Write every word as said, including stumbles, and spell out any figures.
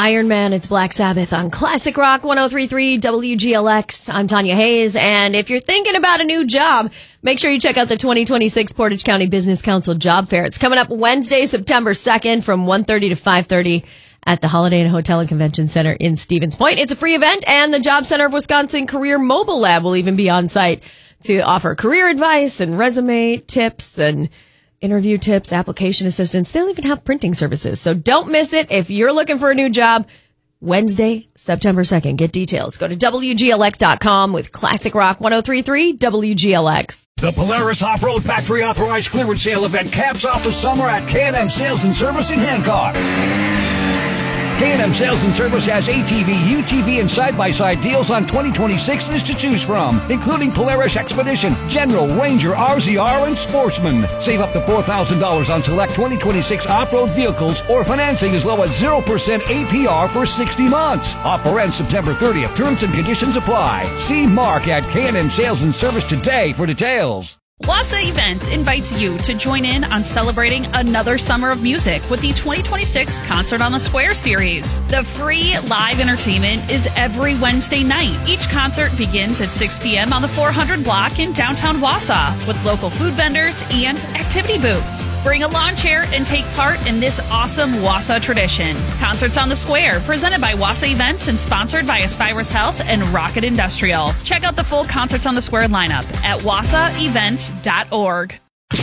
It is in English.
Iron Man, it's Black Sabbath on Classic Rock one oh three point three W G L X. I'm Tanya Hayes, and if you're thinking about a new job, make sure you check out the twenty twenty-six Portage County Business Council Job Fair. It's coming up Wednesday, September second from one thirty to five thirty at the Holiday Inn Hotel and Convention Center in Stevens Point. It's a free event, and the Job Center of Wisconsin Career Mobile Lab will even be on site to offer career advice and resume tips and interview tips, application assistance. They'll even have printing services. So don't miss it. If you're looking for a new job, Wednesday, September second. Get details. Go to W G L X dot com with Classic Rock one oh three point three W G L X. The Polaris Off-Road Factory Authorized Clearance Sale event caps off the summer at K and M Sales and Service in Hancock. K and M Sales and Service has A T V, U T V, and side-by-side deals on twenty twenty-sixes to choose from, including Polaris Expedition, General, Ranger, R Z R, and Sportsman. Save up to four thousand dollars on select twenty twenty-six off-road vehicles or financing as low as zero percent A P R for sixty months. Offer ends September thirtieth. Terms and conditions apply. See Mark at K and M Sales and Service today for details. Wassa Events invites you to join in on celebrating another summer of music with the twenty twenty-six Concert on the Square series. The free live entertainment is every Wednesday night. Each concert begins at six p.m. on the four hundred block in downtown Wassa with local food vendors and activity booths. Bring a lawn chair and take part in this awesome Wassa tradition. Concerts on the Square, presented by Wassa Events and sponsored by Aspirus Health and Rocket Industrial. Check out the full Concerts on the Square lineup at wassa events dot org.